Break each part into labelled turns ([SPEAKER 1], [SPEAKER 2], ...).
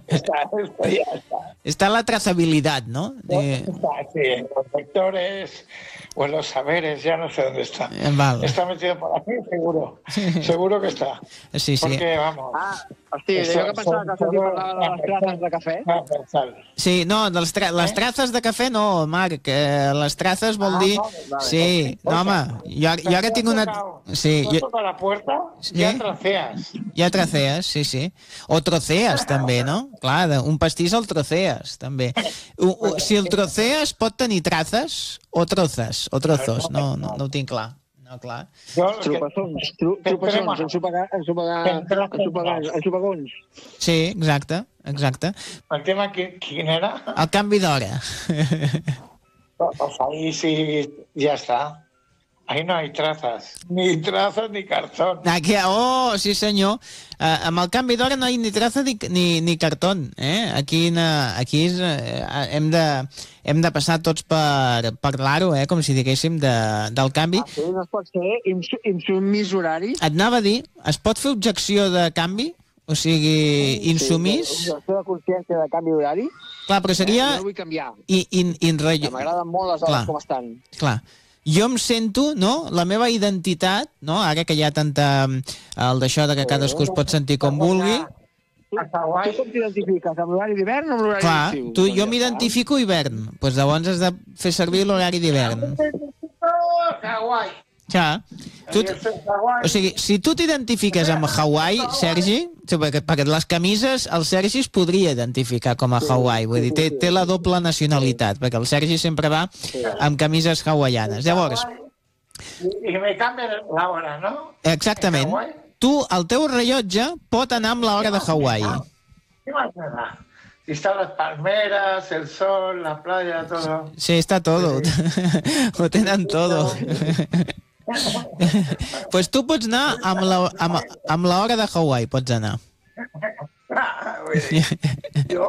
[SPEAKER 1] Ya está.
[SPEAKER 2] Está la trazabilidad, ¿no?
[SPEAKER 1] Sí, en los vectores o en los saberes, ya no sé dónde está.
[SPEAKER 2] Vale.
[SPEAKER 1] Está metido por aquí, seguro. Seguro que está.
[SPEAKER 2] Sí, sí.
[SPEAKER 1] Porque, vamos...
[SPEAKER 3] Hosti, jo que pensava que sentia parlar de les trazes de cafè.
[SPEAKER 2] Sí, no, les trazes de cafè no, Marc, les trazes vol dir... Sí, no, home, jo ara tinc una... Sí,
[SPEAKER 1] a la puerta, ja traceas.
[SPEAKER 2] Ja traceas, sí, sí. O troceas, també, no? Clar, un pastís el troceas, també. Si el troceas pot tenir trazes o trozes, o trozos, no ho tinc clar. No, clar.
[SPEAKER 3] Trupassons, ensopegons.
[SPEAKER 2] Sí, exacte.
[SPEAKER 1] El tema quin era?
[SPEAKER 2] El canvi d'hora.
[SPEAKER 1] Pues ahí sí, ya está. Ahí no hay trazas ni cartón.
[SPEAKER 2] Aquí, oh, sí senyor. Amb el canvi d'hora no hi ha ni traza ni cartón. Aquí hem de passar tots per parlar-ho, com si diguéssim, del canvi.
[SPEAKER 3] Sí, no es pot ser insumís horari.
[SPEAKER 2] Et anava a dir, es pot fer objecció de canvi? O sigui, insumís?
[SPEAKER 3] Objecció de consciència de canvi horari.
[SPEAKER 2] Clar, però seria...
[SPEAKER 3] Jo vull canviar.
[SPEAKER 2] M'agraden
[SPEAKER 3] molt les hores com estan.
[SPEAKER 2] Clar. Jo em sento, no?, la meva identitat, no?, ara que hi ha tanta... el d'això de que cadascú es pot sentir com vulgui.
[SPEAKER 3] Tu com t'identifiques? Amb l'horari d'hivern o amb l'horari d'estiu?
[SPEAKER 2] Clar, jo m'identifico hivern. Doncs llavors has de fer servir l'horari d'hivern.
[SPEAKER 1] Hawaii.
[SPEAKER 2] Ja. O sigui, si tu t'identifiques amb Hawaii, Sergi, perquè les camises el Sergi es podria identificar com a Hawaii, vull dir, té la doble nacionalitat, perquè el Sergi sempre va amb camises hawaianes. Llavors...
[SPEAKER 1] I me canvia l'hora, no?
[SPEAKER 2] Exactament. Tu, el teu rellotge pot anar amb l'hora de Hawaii.
[SPEAKER 1] ¿Qué más me da? Si están las palmeras, el sol, la playa, todo.
[SPEAKER 2] Sí, está todo. Ho tenen todo. Pues tu pots anar amb l'hora de Hawaii, pots anar.
[SPEAKER 1] Jo?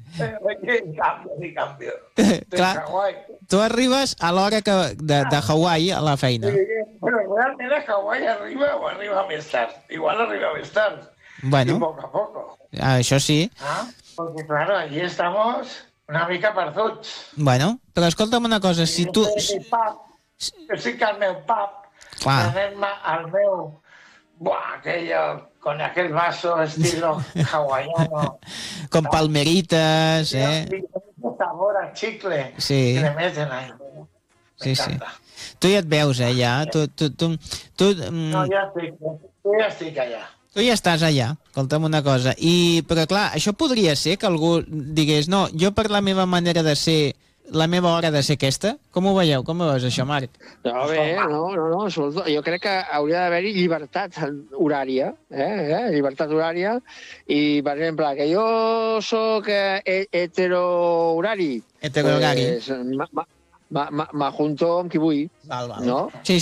[SPEAKER 1] Canvio.
[SPEAKER 2] Clar, tu arribes a l'hora de Hawaii a la feina.
[SPEAKER 1] Bueno, realment a Hawaii arriba o arriba més tard. Igual arriba més tard.
[SPEAKER 2] Bueno.
[SPEAKER 1] Y poco a poco.
[SPEAKER 2] Això sí.
[SPEAKER 1] Porque claro, allí estamos una mica perduts.
[SPEAKER 2] Bueno, però escolta'm una cosa, si tu...
[SPEAKER 1] Jo sí que al meu pub, anem al meu... Buah, aquello, con aquel vaso estilo hawaiano.
[SPEAKER 2] Con palmeritas,
[SPEAKER 1] Sabor a chicle.
[SPEAKER 2] Sí.
[SPEAKER 1] Que le meten ahí.
[SPEAKER 2] Sí, sí. Tu ja et veus, ja.
[SPEAKER 1] No, ja estic allà.
[SPEAKER 2] Tu ja estàs allà, escolta'm una cosa. Però clar, això podria ser que algú digués, no, jo per la meva manera de ser, la meva hora de ser aquesta? Com ho veieu? Com ho veus, això, Marc?
[SPEAKER 3] No, bé, no, jo crec que hauria d'haver-hi llibertat horària, llibertat horària, i, per exemple, que jo soc heterohorari.
[SPEAKER 2] Heterohorari.
[SPEAKER 3] M'ajunto amb qui vull, no?
[SPEAKER 2] Sí.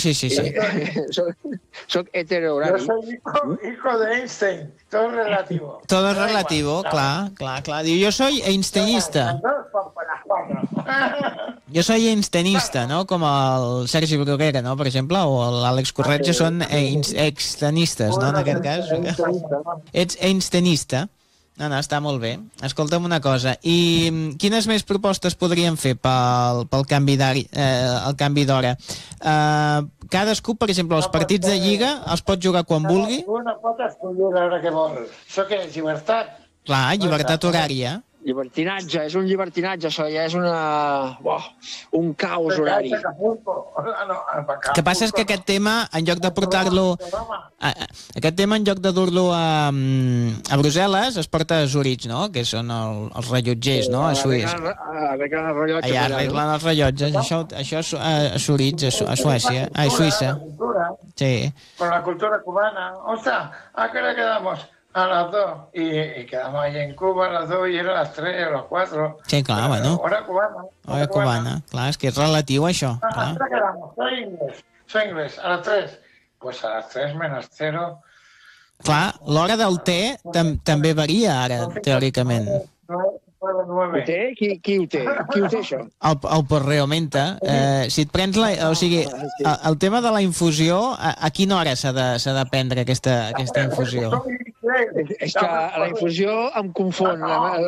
[SPEAKER 3] Soc heterohorari.
[SPEAKER 1] Yo soy hijo de Einstein, todo es relativo.
[SPEAKER 2] Todo es relativo, clar. Diu, yo soy einsteinista. Jo soy einsteinista, no? Com el Sergi Bruguera, no? Per exemple, o l'Àlex Corretja són einsteinistes, no? En aquest cas. Ets einsteinista. No, està molt bé. Escolta'm una cosa. I quines més propostes podríem fer pel canvi d'hora? Cadascú, per exemple, els partits de Lliga els pot jugar quan vulgui?
[SPEAKER 1] Una pot escollir l'hora que vol. Això que és llibertat.
[SPEAKER 2] Clar, llibertat horària.
[SPEAKER 3] Llibertinatge, és un llibertinatge, això ja és un caos horari.
[SPEAKER 2] El que passa és que aquest tema, en lloc de portar-lo... Aquest tema, en lloc de dur-lo a Brussel·les, es porta a Zurich, no? Que són els rellotgers, no? A Suïssa. Allà arreglen els rellotges. Això és a Zurich, a Suècia. A Suïssa. Sí.
[SPEAKER 1] Con la cultura cubana. Ostres, ¿a qué hora quedamos? A las 2. Y quedamos ahí en Cuba a las 2 y era a las 3 o las 4.
[SPEAKER 2] Sí, clar, bueno.
[SPEAKER 1] Hora cubana.
[SPEAKER 2] Hora cubana. Clar, és que és relatiu, això.
[SPEAKER 1] ¿A qué hora quedamos? Soy inglés. A las 3. Pues a las 3 menos 0.
[SPEAKER 2] Clar, l'hora del té també varia ara, teòricament.
[SPEAKER 1] 9.
[SPEAKER 3] Qui ho té? Qui ho té, això?
[SPEAKER 2] El porreo augmenta. Si et prens o sigui, el tema de la infusió, a quina hora s'ha de prendre aquesta infusió?
[SPEAKER 3] És que la infusió em confon.